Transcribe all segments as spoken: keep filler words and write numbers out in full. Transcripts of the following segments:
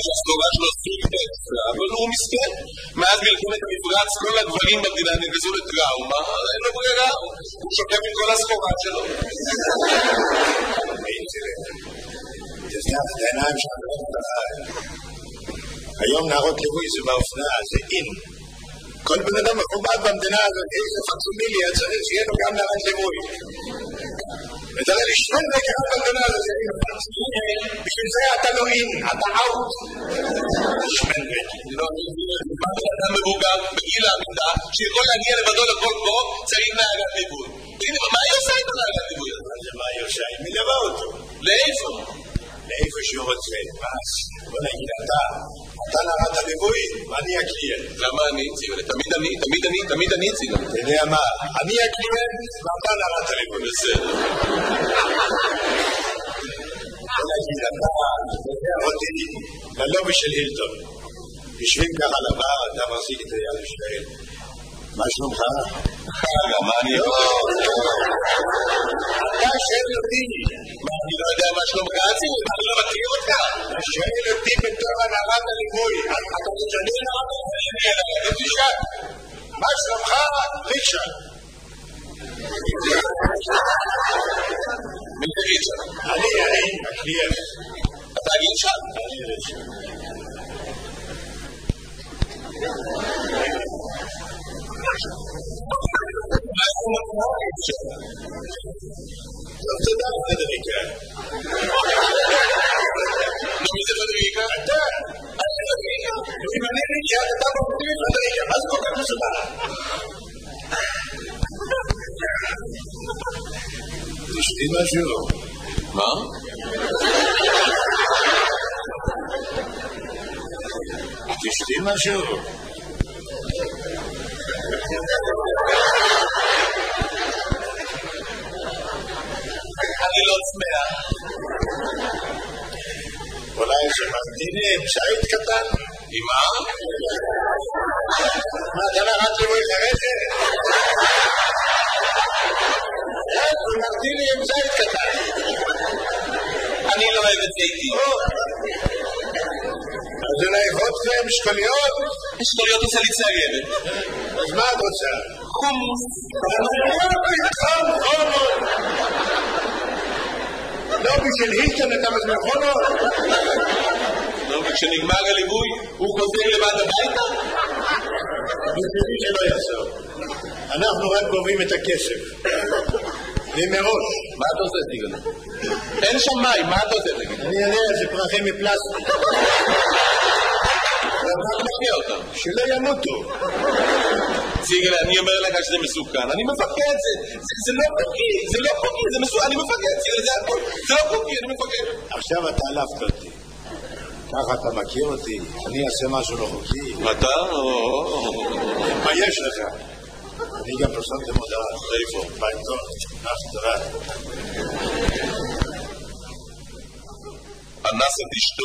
שהסגורה שלו סופרת, אבל הוא מסכן. מאז מלחמת המפרץ כל הגברים במדינה נגזו לטראומה, אין לו ברירה, הוא שוקף עם כל הסחורה שלו. תזנח את העיניים שלנו. היום נערות ליווי זה באופנה, זה אין. כל בן אדם מכובד במדינה הזאת, איזה פקסימיליה צריך שיהיה לו גם נערת ליווי. ותראה לי שום דקה במדינה הזאת, בשביל זה אתה לא אין, אתה אאוט. שמן בית. לא, אני אדם מבוגר בגיל העמידה, שיכול להגיע לבדו לכל קרוב, צריך נערת ליווי. מה היא עושה איתו נערת ליווי? מה היא עושה? היא מלווה אותו. לאיפה? לאיפה שהוא רוצה. בוא נגיד אתה, אתה נערת הליווי, ואני הקליינט. למה אני? תמיד אני, תמיד אני, תמיד אני צילה. אתה יודע מה? אני הקליינט, ואתה נערת הליווי. בסדר. בוא נגיד אתה, תודה אותי, ללובי של הילטון. יושבים ככה לבר, אתה מחזיק את היד בשביל. מה שלומך? חגה, מה אני יכול? אתה שואל אותי. מה, אני לא יודע מה שלומך? אני לא מכיר אותך. אתה שואל אותי בתור הנערת הליווי. אתה משנה נערת הליווי. תשאל. מה שלומך? ריצ'רד. מי זה ריצ'רד? אני, אני, הקליינט. אתה ריצ'רד? אני ריצ'רד. טוב, תודה, פדריקה. מי זה פדריקה? אתה. פדריקה. אם אני ריצ'רד, אתה מפתיע את פדריקה. מה זה כל כך מסודר? תשתי משהו. מה? תשתי משהו. אני לא צמאה. אולי שממתינים, שעית קטן. עם מה? מה, אתה נערת ליווי חרדת? שממתינים, שעית קטן. אני לא אוהב את זיתי. אז אולי וודקה, משקוליות? משקוליות עושה לי צעגבת. אז מה את רוצה? חומוס. חום, חומות. לא בשביל הילטון אתה מזמן חומות? לא, וכשנגמר הליווי הוא חוזר לבד הביתה? בשבילי שלא יחזור. אנחנו רק גובים את הכסף. ומראש. מה אתה עושה, סיגל? אין שם מים, מה אתה עושה, סיגל? אני יודע, זה פרחים מפלסטיק. מה אתה מפקיע אותם? שלא ימותו. סיגל, אני אומר לך שזה מסוכן. אני מפקד, זה לא חוקי, זה לא חוקי, זה מסוכן, אני מפקד, סיגל, זה הכל. זה לא חוקי, אני מפקד. עכשיו אתה עלבת אותי. ככה אתה מכיר אותי, אני אעשה משהו לא חוקי. אתה? מה יש לך? אני גם פרסמתם מודעה. איפה? בעיתון. תודה. אנס את אשתו,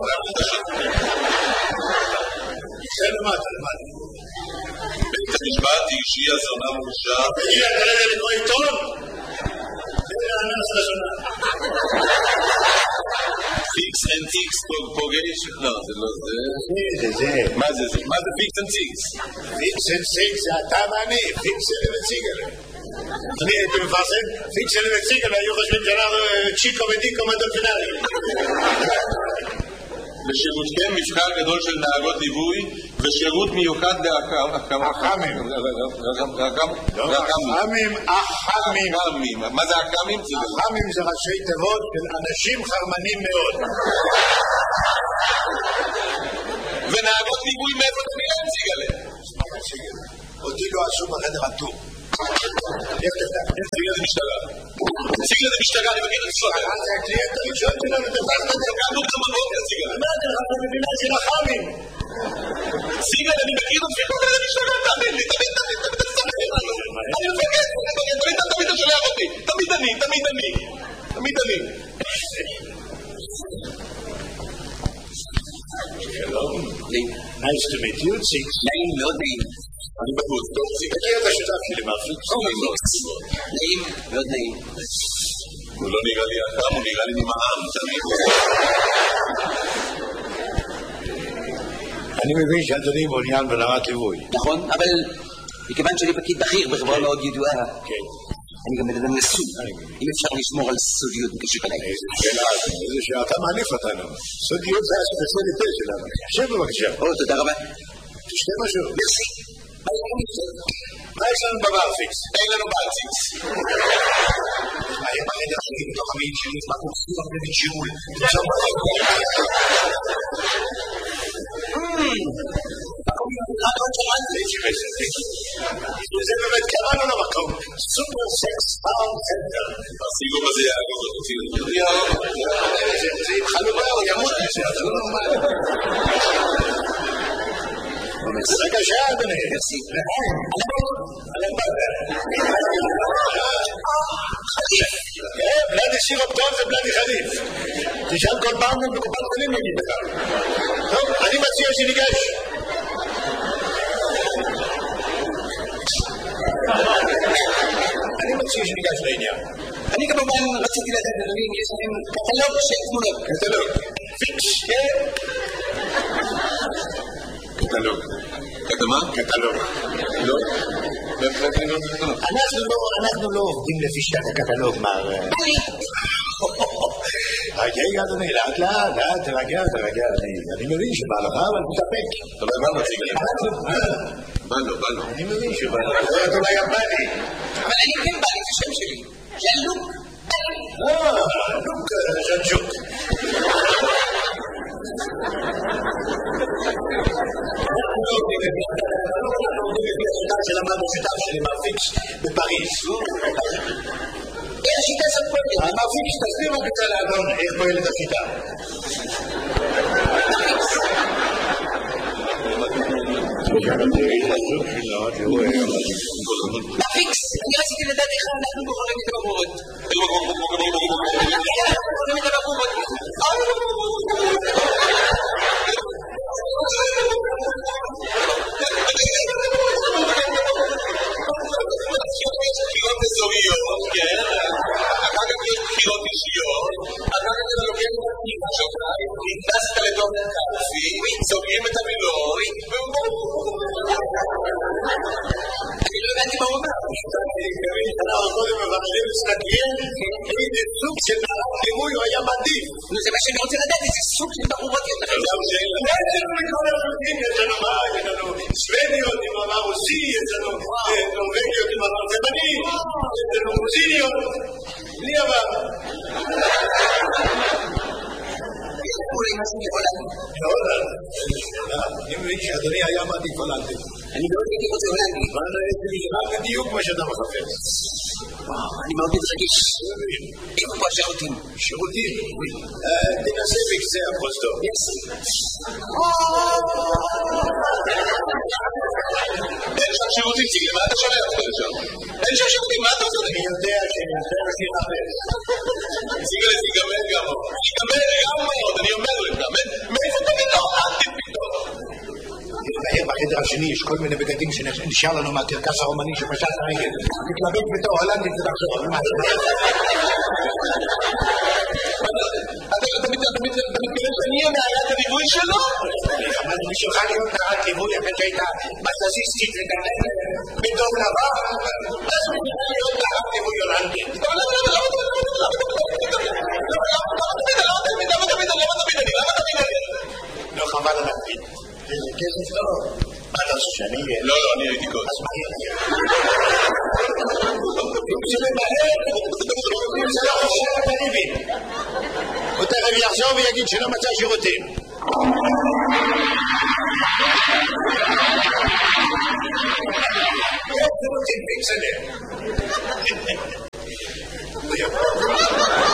זה למטה, למטה. בית המשפט אישי הזונה מורשע. הגיע כרגע לקרוא עיתון? זה האנס לזונה. פיקס אנד טיקס פוגש? לא, זה לא זה. זה, זה. מה זה זה? מה זה פיקס אנד טיקס? פיקס אנד טיקס זה אתה ואני, פיקס אנד וציגל. אני הייתי מפרסם, פיקס אנד וציגל, היו חושבים שאנחנו צ'יקו ודיקו מדולפינרי. בשירותכם מבחר גדול של נהגות ליווי ושירות מיוחד לאחמים. אחמים. אחמים, אחמים. מה זה אחמים? אחמים זה ראשי תיבות של אנשים חרמנים מאוד. ונהגות ליווי מאיפה אתה נראה עם ציגלה? אותי לא עשו בחדר הטור. ציגלה זה משטרה. ציגלה זה משטרה, אני מכיר את הסוד. זה הקליינט הראשון שלנו, תפסת את זה. קמנו גם בבוקר, ציגלה. אמרתי לך, אתה מבינה של אחמים. ציגלה, אני מכיר את הסוד של המשטרה, תאמין לי, תמיד, תמיד, תמיד, תמיד, אני מפקד, תמיד, תמיד, תמיד אתה שולח אותי. תמיד אני, תמיד אני. תמיד אני. שלום. Nice to meet you, Six. נעים מאוד נעים. אני בחוץ, טוב, Six. אתה השותף שלי, מרפיק. נעים, מאוד נעים. הוא לא נראה לי אדם, הוא נראה לי נמעם, תמיד. אני מבין שאדוני מעוניין ברמת ליווי. נכון, אבל מכיוון שאני פקיד בכיר בחברה מאוד ידועה, אני גם בן אדם נשוי. אם אפשר לשמור על סודיות בקשר אליי. איזה שאלה, איזה שאלה, אתה מעליף אותנו. סודיות זה הספציאליטה שלנו. שב בבקשה. או, תודה רבה. תשתה משהו. מרסי. מה יש לנו בבר פיקס? אין לנו בלציקס. מה, יש בחדר שלי, בתוך המעיד שלי, מה קורסים הרבה בשיעול? זה באמת קראנו למקום סופר סקס פאונד סנטר. הסיגום הזה יעגור אותי. זה עם חלובה או ימות מזה, זה לא נורמל. בבקשה אדוני. בלדי סירופ טוב זה בלדי חליף. תשאל כל פעם בקופת חולים נגיד לך. טוב, אני מציע שניגש. אני מציע שניגש לעניין. אני כמובן רציתי לדעת, אדוני, אם יש לכם קטלוג של תמונות. קטלוג. פיקס, כן? קטלוג. קטמה? קטלוג. לא? אנחנו לא עובדים לפי שיטת הקטלוג, מר... רגע, אדוני, לאט לאט, לאט, תרגע, תרגע, אני מבין שבא לך, אבל תתאפק. אבל מה מציג לך? בא לו, בא לו. אני מבין שבא לך. זה אולי יפני. אבל אני כן בא לי את השם שלי. של לוק. אה, לוק ז'נג'וק. של המאמר שותף שלי, מר פיקס, בפריז. איך השיטה הזאת פועלת? מר פיקס, תסביר רק את האדון, איך פועלת השיטה. פיקס, אני רציתי לדעת איך אנחנו בוחרים את הבחורות. איך אנחנו בוחרים את הבחורות? בחירות אזוריות, כן, אחר כך יש בחירות אישיות, אחר כך אתה לוקח את הפנימה שלך, נכנסת לתוך קלפי, סוגרים את המילוי, אני לא הבנתי מה הוא אומר. אנחנו קודם מבררים מסתכלים איזה סוג של מערך ליווי הוא היה מעדיף. זה מה שאני רוצה לדעת, איזה סוג של בחורות יותר. יש לנו מכל הרוסים, יש לנו מה, יש לנו סוודיות עם עבר רוסי, יש לנו נורווגיות עם עבר תימני, יש לנו רוסיניות, בלי עבר. אולי משהו מהולנד. מהולנד? אני מבין שאדוני היה מעדיף הולנדי. אני מאוד הייתי רוצה הולנדי. אבל זה נשמע בדיוק מה שאתה מחפש. אני מאוד מתרגש. איפה פה השירותים? שירותים? תנסה בקצה הפרוזדור. אין שם שירותים, ציגלי, מה אתה שומע אותך לשם? אין שם שירותים, מה אתה עושה? אני יודע שאני יותר אותי מחפש. ציגלי, תיגמר גם עוד. תיגמר גם עוד, אני אומר לך. מאיפה פתאום? אל תפתאום. בחדר השני יש כל מיני בגדים שנשאר לנו מהקרקס הרומני שפשט הרגל. תתלבט בתור הולנדית ותחשוב. אתה מתכוון שאני אהיה נערת הליווי שלו? אבל בשבילך להיות נערת ליווי אחרי שהיית מסזיסטית וגננת בדום לבן. אז בשבילך להיות נערת ליווי הולנדית. למה תמיד אני? למה תמיד אני? למה תמיד אני? לא חבל על הקפיד. איזה כסף לא. מה אתה עושה שאני אהיה? לא, לא, אני הייתי קודם. אז מה יהיה? אם זה למהר, אם זה לא חושב את הריבים. הוא תכף יחזור ויגיד שלא מצא שירותים.